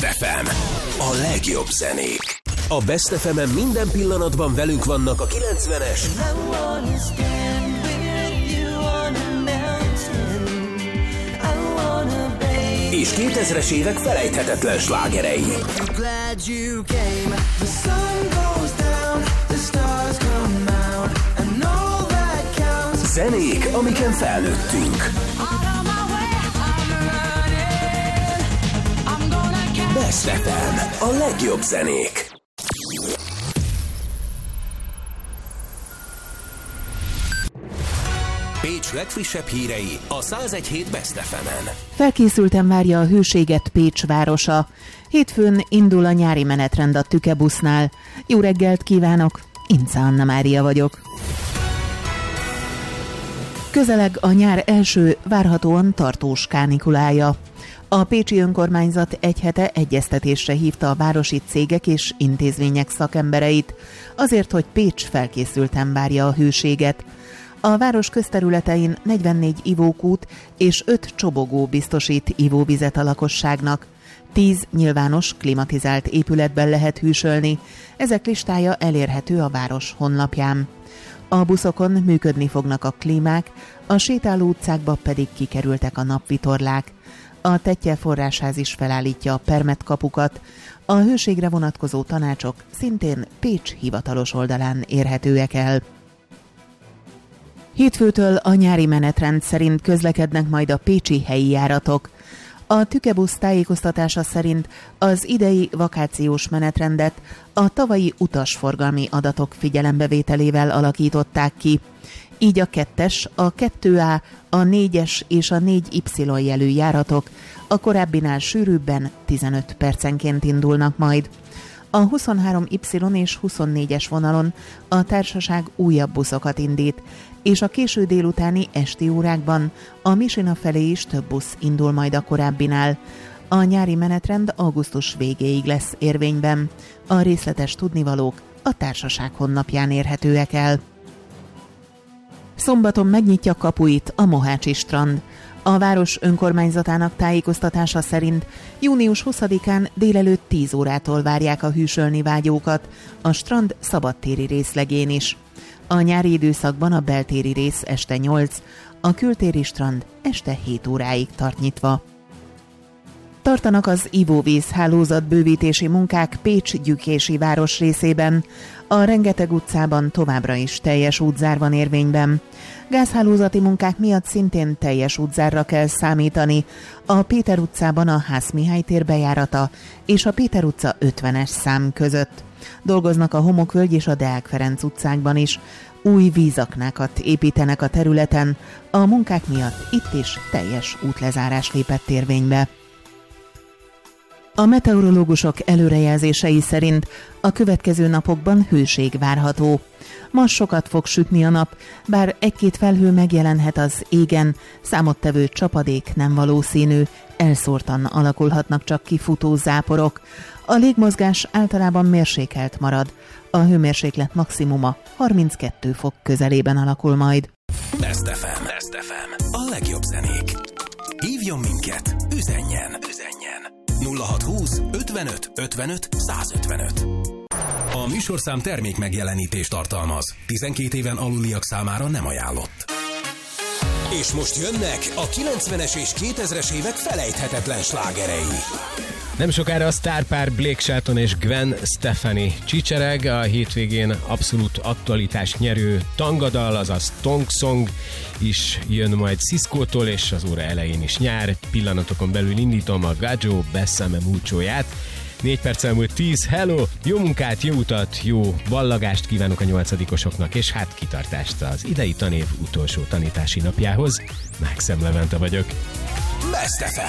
Best FM. A legjobb zenék. A Best FM-en minden pillanatban velünk vannak a 90-es és 2000-es évek felejthetetlen slágerei. Zenék, amiken felnőttünk. Best FM. A legjobb zenék. Pécs legfrissebb hírei a 101.7 Best FM-en. Felkészülten várja a hőséget Pécs városa. Hétfőn indul a nyári menetrend a Tükebusznál. Jó reggelt kívánok, Ince Anna Mária vagyok. Közeleg a nyár első, várhatóan tartós kánikulája. A pécsi önkormányzat egy hete egyeztetésre hívta a városi cégek és intézmények szakembereit, azért, hogy Pécs felkészülten várja a hőséget. A város közterületein 44 ivókút és 5 csobogó biztosít ivóvizet a lakosságnak. 10 nyilvános, klimatizált épületben lehet hűsölni. Ezek listája elérhető a város honlapján. A buszokon működni fognak a klímák, a sétáló utcákba pedig kikerültek a napvitorlák. A Tettye forrásház is felállítja a permetkapukat. A hőségre vonatkozó tanácsok szintén Pécs hivatalos oldalán érhetőek el. Hétfőtől a nyári menetrend szerint közlekednek majd a pécsi helyi járatok. A Tükebusz tájékoztatása szerint az idei vakációs menetrendet a tavalyi utasforgalmi adatok figyelembevételével alakították ki. Így a 2-es, a 2A, a 4-es és a 4Y jelű járatok a korábbinál sűrűbben 15 percenként indulnak majd. A 23Y és 24-es vonalon a társaság újabb buszokat indít, és a késő délutáni esti órákban a Misina felé is több busz indul majd a korábbinál. A nyári menetrend augusztus végéig lesz érvényben. A részletes tudnivalók a társaság honlapján érhetőek el. Szombaton megnyitja kapuit a Mohácsi strand. A város önkormányzatának tájékoztatása szerint június 20-án délelőtt 10 órától várják a hűsölni vágyókat, a strand szabadtéri részlegén is. A nyári időszakban a beltéri rész este 8, a kültéri strand este 7 óráig tart nyitva. Tartanak az ivóvíz hálózat bővítési munkák Pécs gyükési városrészében. A Rengeteg utcában továbbra is teljes útzár van érvényben. Gázhálózati munkák miatt szintén teljes útzárra kell számítani. A Péter utcában a Ház Mihály tér bejárata és a Péter utca 50-es szám között. Dolgoznak a Homokvölgy és a Deák Ferenc utcákban is. Új vízaknákat építenek a területen. A munkák miatt itt is teljes útlezárás lépett érvénybe. A meteorológusok előrejelzései szerint a következő napokban hőség várható. Ma sokat fog sütni a nap, bár egy-két felhő megjelenhet az égen, számottevő csapadék nem valószínű, elszórtan alakulhatnak csak ki futó záporok. A légmozgás általában mérsékelt marad, a hőmérséklet maximuma 32 fok közelében alakul majd. Best FM. Best FM. A legjobb zenék. Hívjon minket, üzenjen. 0620 55 55 155. A műsorszám termék megjelenítést tartalmaz. 12 éven aluliak számára nem ajánlott. És most jönnek a 90-es és 2000-es évek felejthetetlen slágerei. Nem sokára a sztárpár Blake Shelton és Gwen Stefani csicsereg, a hétvégén abszolút aktualitás nyerő tangadal, azaz Tonk Song is jön majd Cisco-tól, és az óra elején is nyár. Pillanatokon belül indítom a Gajo Bessame Mucho-ját. 4 perc elmúlt 10, hello! Jó munkát, jó utat, jó ballagást kívánok a 8-osoknak, és hát kitartást az idei tanév utolsó tanítási napjához. Mákszem Levente vagyok. Best FM.